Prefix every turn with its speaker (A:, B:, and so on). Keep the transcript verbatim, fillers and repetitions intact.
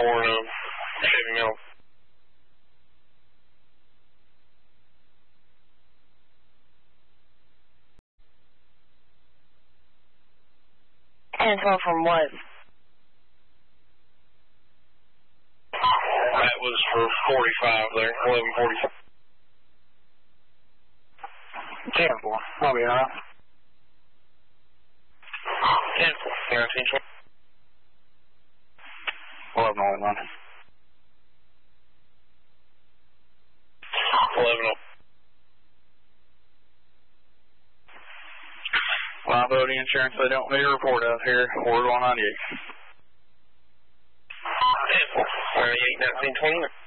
A: for um, Chevy Mill.
B: ten twelve from what?
A: That was for forty-five there, eleven forty-five.
C: ten four, I'll be alright.
A: ten four, nineteen twenty.
C: eleven oh one.
A: eleven oh.
C: Liability insurance, they don't need a report out here. Ward one ninety-eight.
A: ten four, ninety-eight, nineteen twenty.